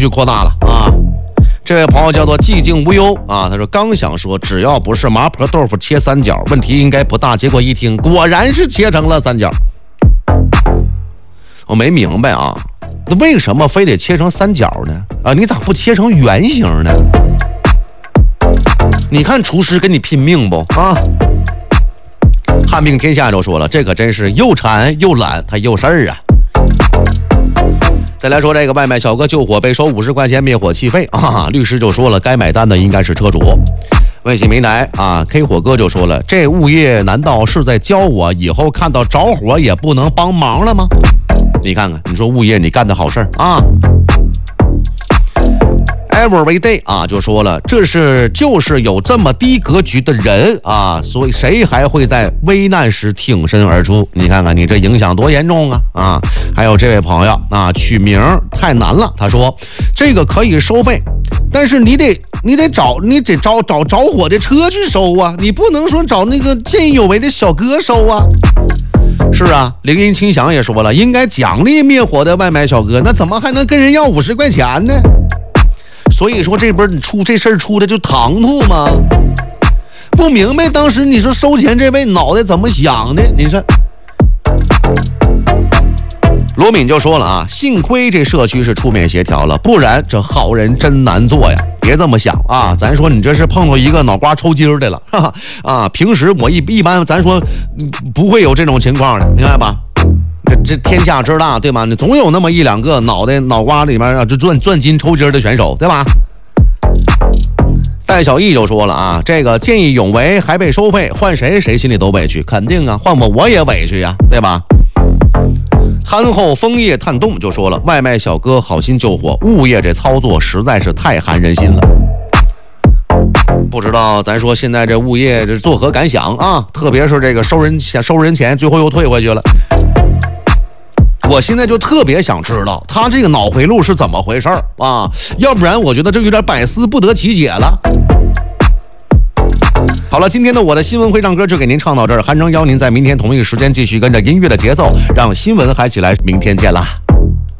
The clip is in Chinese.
续扩大了啊。这位朋友叫做寂静无忧啊，他说刚想说只要不是麻婆豆腐切三角，问题应该不大，结果一听果然是切成了三角。我没明白啊，那为什么非得切成三角呢？啊，你咋不切成圆形呢？你看厨师跟你拼命不啊？汉病天下就说了，这可真是又馋又懒，他又事儿啊。再来说这个外卖小哥救火被收50块钱灭火器费啊，律师就说了，该买单的应该是车主。微信平台啊 ，K 火哥就说了，这物业难道是在教我以后看到着火也不能帮忙了吗？你看看，你说物业你干的好事啊。Everyday 啊，就说了，就是有这么低格局的人啊，所以谁还会在危难时挺身而出？你看看你这影响多严重啊！啊，还有这位朋友啊，取名太难了，他说这个可以收费，但是你得找着火的车去收啊，你不能说找那个见义勇为的小哥收啊。是啊，凌云清祥也说了，应该奖励灭火的外卖小哥，那怎么还能跟人要50块钱呢？所以说这边你出这事儿出的就唐突吗？不明白当时你说收钱这位脑袋怎么想的？你说，罗敏就说了啊，幸亏这社区是出面协调了，不然这好人真难做呀。别这么想啊，咱说你这是碰到一个脑瓜抽筋的了，哈哈啊！平时我一般咱说不会有这种情况的，明白吧？这天下之大，对吧？你总有那么一两个脑瓜里面啊，就转筋抽筋的选手，对吧？戴小艺就说了啊，这个见义勇为还被收费，换谁心里都委屈，肯定啊，换我也委屈呀，对吧？憨厚枫叶探洞就说了，外卖小哥好心救火，物业这操作实在是太寒人心了。不知道咱说现在这物业这作何感想啊？特别是这个收人钱，最后又退回去了。我现在就特别想知道他这个脑回路是怎么回事啊？要不然我觉得这有点百思不得其解了。好了，今天的我的新闻会唱歌就给您唱到这儿，韩征邀您在明天同一时间继续跟着音乐的节奏，让新闻嗨起来，明天见啦。